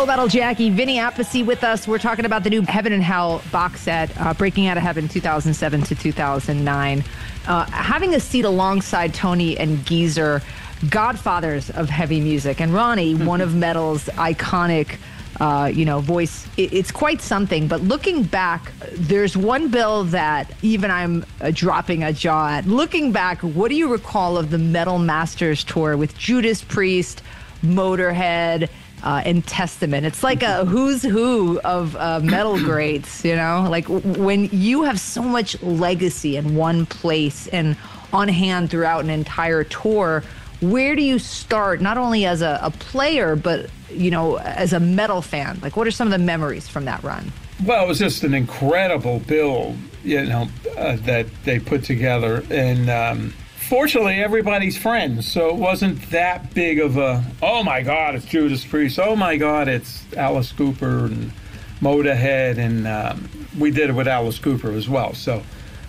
Full Metal Jackie, Vinny Appice with us. We're talking about the new Heaven and Hell box set, Breaking Out of Heaven 2007 to 2009. Having a seat alongside Tony and Geezer, godfathers of heavy music, and Ronnie, one of metal's iconic voice. It's quite something. But looking back, there's one bill that even I'm dropping a jaw at. Looking back, what do you recall of the Metal Masters tour with Judas Priest, Motorhead, and Testament? It's like a who's who of metal greats, like when you have so much legacy in one place and on hand throughout an entire tour, where do you start, not only as a player, but, as a metal fan? Like, what are some of the memories from that run? Well, it was just an incredible build, that they put together. And fortunately, everybody's friends, so it wasn't that big of a, oh my God, it's Judas Priest, oh my God, it's Alice Cooper and Motorhead, and we did it with Alice Cooper as well. So,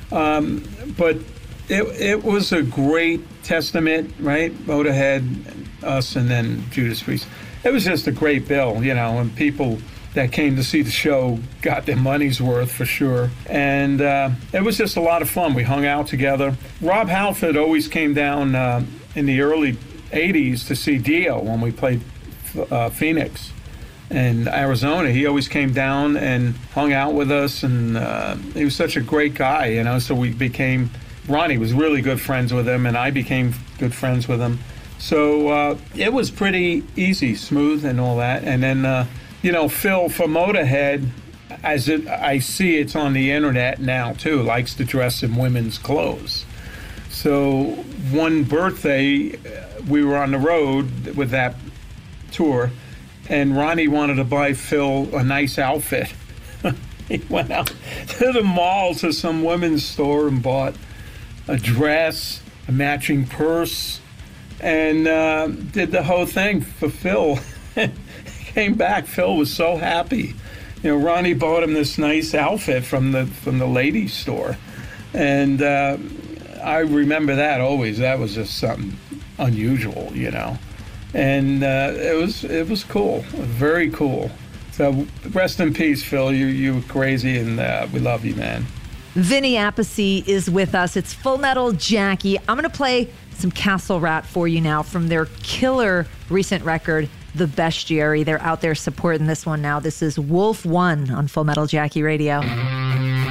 but it was a great Testament, right? Motorhead, us, and then Judas Priest. It was just a great bill, and people that came to see the show got their money's worth for sure. And it was just a lot of fun. We hung out together. Rob Halford always came down in the early 80s to see Dio when we played Phoenix in Arizona. He always came down and hung out with us, and he was such a great guy, so we became, Ronnie was really good friends with him, and I became good friends with him. So it was pretty easy, smooth and all that. And then Phil for Motorhead, I see it's on the internet now too, likes to dress in women's clothes. So one birthday, we were on the road with that tour, and Ronnie wanted to buy Phil a nice outfit. He went out to the mall to some women's store and bought a dress, a matching purse, and did the whole thing for Phil. Came back, Phil was so happy. Ronnie bought him this nice outfit from the ladies' store, and I remember that always. That was just something unusual, and it was cool, very cool. So rest in peace, Phil. You were crazy, and we love you, man. Vinny Appice is with us. It's Full Metal Jackie. I'm going to play some Castle Rat for you now from their killer recent record, The Bestiary. They're out there supporting this one now. This is Wolf One on Full Metal Jackie Radio.